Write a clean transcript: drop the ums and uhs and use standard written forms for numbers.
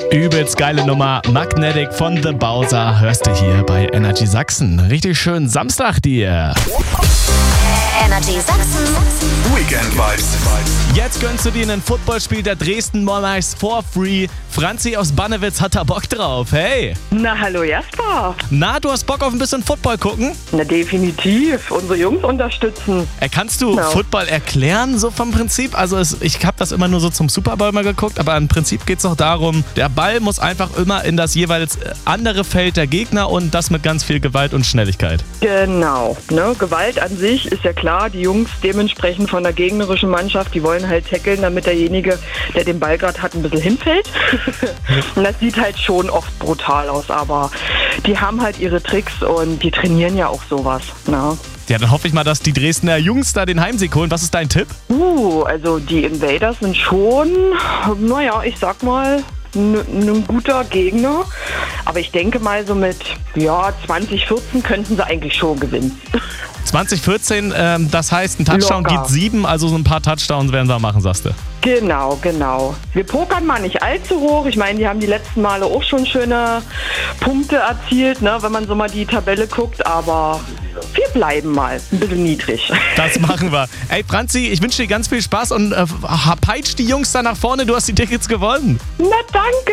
Übelst geile Nummer. Magnetic von The Bowser hörst du hier bei Energy Sachsen. Richtig schön Samstag dir. Energy Sachsen. Weekend Vibes. Jetzt gönnst du dir ein Footballspiel der Dresden Monarchs for free. Franzi aus Bannewitz hat da Bock drauf. Hey. Na, hallo Jasper. Na, du hast Bock auf ein bisschen Football gucken? Na, definitiv. Unsere Jungs unterstützen. Kannst du Genau. Football erklären, so vom Prinzip? Also ich habe das immer nur so zum Super Bowl mal geguckt, aber im Prinzip geht es doch darum, der Ball muss einfach immer in das jeweils andere Feld der Gegner und das mit ganz viel Gewalt und Schnelligkeit. Genau. Ne? Gewalt an sich ist ja klar. Die Jungs dementsprechend von der gegnerischen Mannschaft, die wollen halt tackeln, damit derjenige, der den Ball gerade hat, ein bisschen hinfällt. Und das sieht halt schon oft brutal aus, aber die haben halt ihre Tricks und die trainieren ja auch sowas. Ne? Ja, dann hoffe ich mal, dass die Dresdner Jungs da den Heimsieg holen. Was ist dein Tipp? Also die Invaders sind schon, naja, ich sag mal, ein guter Gegner. Aber ich denke mal so mit 2014 könnten sie eigentlich schon gewinnen. 2014, das heißt, ein Touchdown Locker. geht 7, also so ein paar Touchdowns werden wir machen, sagst du. Genau. Wir pokern mal nicht allzu hoch. Ich meine, die haben die letzten Male auch schon schöne Punkte erzielt, ne, wenn man so mal die Tabelle guckt. Aber wir bleiben mal ein bisschen niedrig. Das machen wir. Ey, Franzi, ich wünsche dir ganz viel Spaß und peitsch die Jungs da nach vorne. Du hast die Tickets gewonnen. Na, danke.